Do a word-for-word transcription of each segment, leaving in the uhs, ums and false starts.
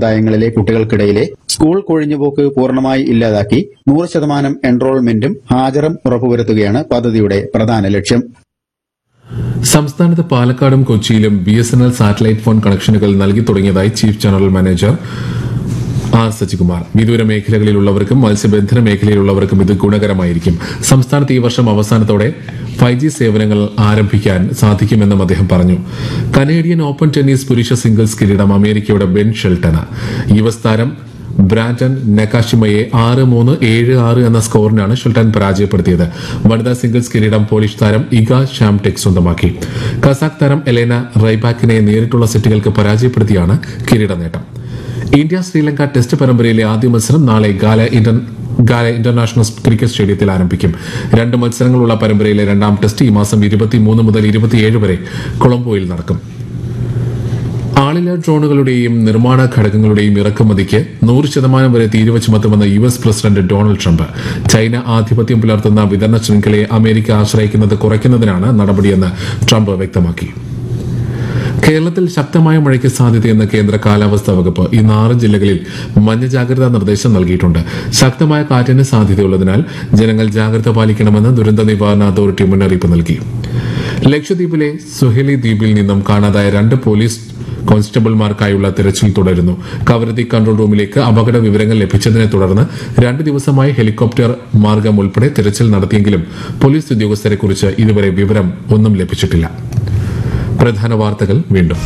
സമുദായങ്ങളിലെ കുട്ടികൾക്കിടയിലെ school കൊഴിഞ്ഞുപോക്ക് പൂർണ്ണമായി ഇല്ലാതാക്കി നൂറ് ശതമാനം എൻറോൾമെന്റും ഹാജറും ഉറപ്പുവരുത്തുകയാണ് പദ്ധതിയുടെ പ്രധാന ലക്ഷ്യം. സംസ്ഥാനത്ത് പാലക്കാടും കൊച്ചിയിലും B S N L satellite phone കണക്ഷനുകൾ നൽകി തുടങ്ങിയതായി chief general manager R Sajikumar. വിദൂര മേഖലകളിലുള്ളവർക്കും മത്സ്യബന്ധന മേഖലയിലുള്ളവർക്കും ഇത് ഗുണകരമായിരിക്കും. സംസ്ഥാനത്ത് ഈ വർഷം അവസാനത്തോടെ ഫൈവ് ജി സേവനങ്ങൾ ആരംഭിക്കാൻ സാധിക്കുമെന്നും അദ്ദേഹം പറഞ്ഞു. കനേഡിയൻ ഓപ്പൺ ടെന്നീസ് പുരുഷ സിംഗിൾസ് കിരീടം അമേരിക്കയുടെ ബെൻ ഷെൽട്ടന്. യു എസ് താരം ബ്രാൻഡൻ നക്കാഷിമയെ ആറ് മൂന്ന് ഏഴ് ആറ് എന്ന സ്കോറിനാണ് ഷെൽട്ടൻ പരാജയപ്പെടുത്തിയത്. വനിതാ സിംഗിൾസ് കിരീടം പോളിഷ് താരം ഇഗ ഷാംടെക് സ്വന്തമാക്കി. കസാഖ് താരം എലേന റൈബാക്കിനെ നേരിട്ടുള്ള സെറ്റുകൾക്ക് പരാജയപ്പെടുത്തിയാണ് കിരീട നേട്ടം. ഇന്ത്യ ശ്രീലങ്ക ടെസ്റ്റ് പരമ്പരയിലെ ആദ്യ മത്സരം നാളെ ഗാല ഗാല ഇന്റർനാഷണൽ ക്രിക്കറ്റ് സ്റ്റേഡിയത്തിൽ ആരംഭിക്കും. രണ്ട് മത്സരങ്ങളുള്ള പരമ്പരയിലെ രണ്ടാം ടെസ്റ്റ് ഈ മാസം ഇരുപത്തിമൂന്ന് മുതൽ ഇരുപത്തിയേഴ് വരെ കൊളംബോയിൽ നടക്കും. ആളില്ലാ ഡ്രോണുകളുടെയും നിർമ്മാണ ഘടകങ്ങളുടെയും ഇറക്കുമതിക്ക് നൂറ് ശതമാനം വരെ തീരുവ ചുമത്തുമെന്ന് U S president Donald Trump. China ആധിപത്യം പുലർത്തുന്ന വിതരണ ശൃംഖലയെ അമേരിക്ക ആശ്രയിക്കുന്നത് കുറയ്ക്കുന്നതിനാണ് നടപടിയെന്ന് ട്രംപ് വ്യക്തമാക്കി. കേരളത്തിൽ ശക്തമായ മഴയ്ക്ക് സാധ്യതയെന്ന് കേന്ദ്ര കാലാവസ്ഥാ വകുപ്പ്. ഇന്ന് ആറ് ജില്ലകളിൽ മഞ്ഞ ജാഗ്രതാ നിർദ്ദേശം നൽകിയിട്ടുണ്ട്. ശക്തമായ കാറ്റിന് സാധ്യതയുള്ളതിനാൽ ജനങ്ങൾ ജാഗ്രത പാലിക്കണമെന്ന് ദുരന്ത നിവാരണ അതോറിറ്റി മുന്നറിയിപ്പ് നൽകി. ലക്ഷദ്വീപിലെ സുഹേലി ദ്വീപിൽ നിന്നും കാണാതായ രണ്ട് പോലീസ് കോൺസ്റ്റബിൾമാർക്കായുള്ള തിരച്ചിൽ തുടരുന്നു. കവരത്തി കൺട്രോൾ റൂമിലേക്ക് അപകട വിവരങ്ങൾ ലഭിച്ചതിനെ തുടർന്ന് രണ്ട് ദിവസമായി ഹെലികോപ്റ്റർ മാർഗം ഉൾപ്പെടെ തിരച്ചിൽ നടത്തിയെങ്കിലും പോലീസ് ഉദ്യോഗസ്ഥരെക്കുറിച്ച് ഇതുവരെ വിവരം ഒന്നും ലഭിച്ചിട്ടില്ല. പ്രധാന വാർത്തകൾ വീണ്ടും.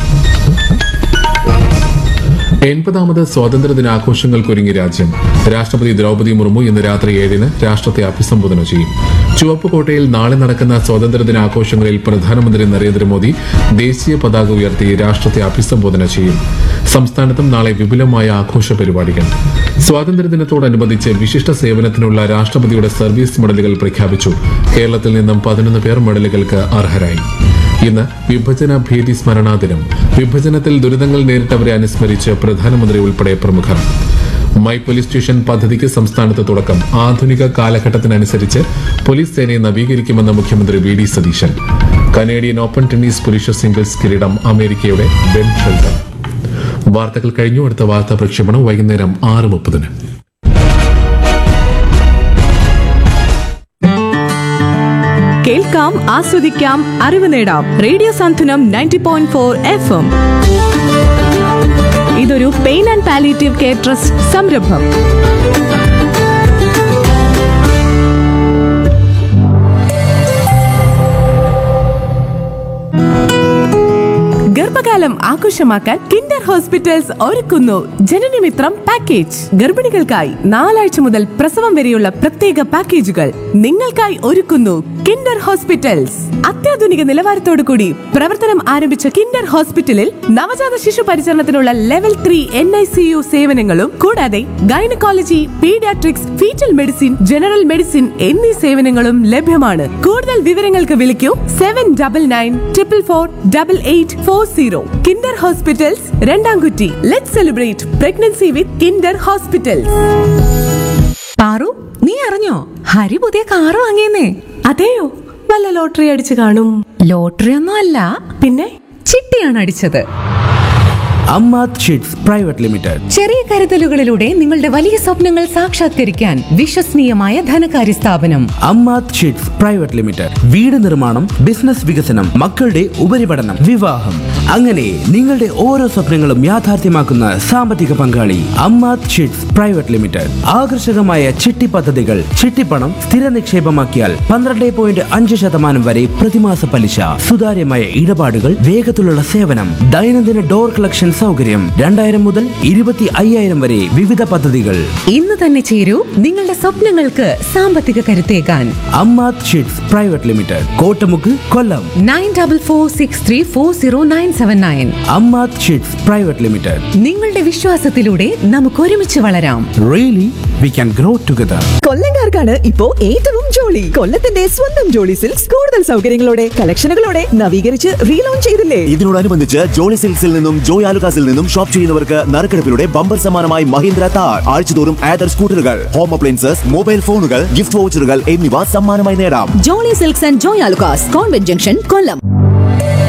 എൺപതാമത് സ്വാതന്ത്ര്യ ദിനാഘോഷങ്ങൾക്കൊരുങ്ങി രാജ്യം. രാഷ്ട്രപതി ദ്രൌപദി മുർമു ഇന്ന് രാത്രി ഏഴിന് രാഷ്ട്രത്തെ അഭിസംബോധന ചെയ്യും. ചുവപ്പുകോട്ടയിൽ നാളെ നടക്കുന്ന സ്വാതന്ത്ര്യ ദിനാഘോഷങ്ങളിൽ പ്രധാനമന്ത്രി നരേന്ദ്രമോദി ദേശീയ പതാക ഉയർത്തി രാഷ്ട്രത്തെ അഭിസംബോധന ചെയ്യും. സംസ്ഥാനത്തും നാളെ വിപുലമായ ആഘോഷ പരിപാടികൾ. സ്വാതന്ത്ര്യദിനത്തോടനുബന്ധിച്ച് വിശിഷ്ട സേവനത്തിനുള്ള രാഷ്ട്രപതിയുടെ സർവീസ് മെഡലുകൾ പ്രഖ്യാപിച്ചു. കേരളത്തിൽ നിന്നും പതിനൊന്ന് പേർ മെഡലുകൾക്ക് അർഹരായി. ഇന്ന് വിഭജന ഭീതി സ്മരണാ ദിനം. വിഭജനത്തിൽ ദുരിതങ്ങൾ നേരിട്ടവരെ അനുസ്മരിച്ച് പ്രധാനമന്ത്രി ഉൾപ്പെടെ പ്രമുഖർ. മൈ പോലീസ് സ്റ്റേഷൻ പദ്ധതിക്ക് സംസ്ഥാനത്ത് തുടക്കം. ആധുനിക കാലഘട്ടത്തിനനുസരിച്ച് പോലീസ് സേനയെ നവീകരിക്കുമെന്ന് മുഖ്യമന്ത്രി V D Satheesan. Canadian open tennis പുരുഷ സിംഗിൾസ് കിരീടം അമേരിക്കയുടെ ബെൻ ഷെൽട്ടൻ. വാർത്തകൾ കഴിഞ്ഞു. അടുത്ത വാർത്താ പ്രക്ഷേപണം വൈകുന്നേരം ആറ് മുപ്പതിന്. കേൾക്കാം, ആസ്വദിക്കാം, അറിവ് നേടാം. റേഡിയോ സാന്ത്വനം ninety point four F M. ഇതൊരു pain and palliative care trust സംരംഭം. ഗർഭകാലം ആഘോഷമാക്കാൻ കിൻഡർ ഹോസ്പിറ്റൽസ് ഒരുക്കുന്നു ജനനമിത്രം പാക്കേജ്. ഗർഭിണികൾക്കായി നാലാഴ്ച മുതൽ പ്രസവം വരെയുള്ള പ്രത്യേക പാക്കേജുകൾ നിങ്ങൾക്കായി ഒരുക്കുന്നു കിൻഡർ ഹോസ്പിറ്റൽസ്. അത്യാധുനിക നിലവാരത്തോടു കൂടി പ്രവർത്തനം ആരംഭിച്ച കിൻഡർ ഹോസ്പിറ്റലിൽ നവജാത ശിശു പരിചരണത്തിനുള്ള level three N I C U സേവനങ്ങളും കൂടാതെ gynaecology, paediatrics, fetal medicine, general medicine എന്നീ സേവനങ്ങളും ലഭ്യമാണ്. കൂടുതൽ വിവരങ്ങൾക്ക് വിളിക്കൂ seven double nine triple four double eight four zero. Kinder hospitals, രണ്ടാംകുറ്റി. Let's celebrate pregnancy with Kinder hospitals. Paru, നീ അറിഞ്ഞോ ഹരി പുതിയ കാറ് വാങ്ങിയെന്നേ? അതെയോ? വല്ല ലോട്ടറി അടിച്ചു കാണും. ലോട്ടറി ഒന്നും അല്ല, പിന്നെ ചിട്ടിയാണ് അടിച്ചത്. Ammath sheets private limited. ചെറിയ കരുതലുകളിലൂടെ നിങ്ങളുടെ വലിയ സ്വപ്നങ്ങൾ സാക്ഷാത്കരിക്കാൻ വിശ്വസനീയമായ ധനകാര്യ സ്ഥാപനം അമ്മാത് ഷീറ്റ്സ് പ്രൈവറ്റ് ലിമിറ്റഡ്. വീട് നിർമ്മാണം, ബിസിനസ് വികസനം, മക്കളുടെ ഉപരിപഠനം, വിവാഹം, അങ്ങനെ നിങ്ങളുടെ ഓരോ സ്വപ്നങ്ങളും യാഥാർത്ഥ്യമാക്കുന്ന സാമ്പത്തിക പങ്കാളി അമ്മാത് ഷീറ്റ്സ് പ്രൈവറ്റ് ലിമിറ്റഡ്. ആകർഷകമായ ചിട്ടി പദ്ധതികൾ. ചിട്ടിപ്പണം സ്ഥിര നിക്ഷേപമാക്കിയാൽ പന്ത്രണ്ട് പോയിന്റ് അഞ്ച് ശതമാനം വരെ പ്രതിമാസ പലിശ. സുതാര്യമായ ഇടപാടുകൾ, വേഗത്തിലുള്ള സേവനം, ദൈനംദിന ഡോർ കളക്ഷൻ സൗകര്യം. രണ്ടായിരം മുതൽ ഇരുപത്തി അയ്യായിരം വരെ വിവിധ പദ്ധതികൾ. ഇന്ന് തന്നെ ചേരൂ നിങ്ങളുടെ സ്വപ്നങ്ങൾക്ക് സാമ്പത്തിക കരുത്തേകാൻ. Ammath sheets private limited, Kottamukku, കൊല്ലം. Nine double four six three four zero nine seven nine. Ammath sheets private limited. നിങ്ങളുടെ വിശ്വാസത്തിലൂടെ നമുക്ക് ഒരുമിച്ച് വളരാം. Really we can grow together. കൊല്ലംകാർക്കാണ് ഇപ്പോ ഏറ്റവും ജോളി. കൊല്ലത്തിന്റെ സ്വന്തം ജോളി സിൽക്സ് കൂടുതൽ സൗകര്യങ്ങളോടെ, കളക്ഷനുകളോടെ നവീകരിച്ച് റീലോഞ്ച് ചെയ്തില്ലേ? ഇതിനോടനുബന്ധിച്ച് ജോളി സിൽക്സിൽ നിന്നും ജോയ് ആലുകാസിൽ നിന്നും ഷോപ്പ് ചെയ്യുന്നവർക്ക് നറുക്കെടുപ്പിലൂടെ ബമ്പർ സമ്മാനമായി മഹീന്ദ്ര താർ, ആഴ്ചതോറും ആദർ സ്കൂട്ടറുകൾ, ഹോം അപ്ലയൻസസ്, മൊബൈൽ ഫോണുകൾ, ഗിഫ്റ്റ് വൗച്ചറുകൾ എന്നിവ സമ്മാനമായി നേടാം. Jolly silks and Joy Alukkas, convent junction, Kollam.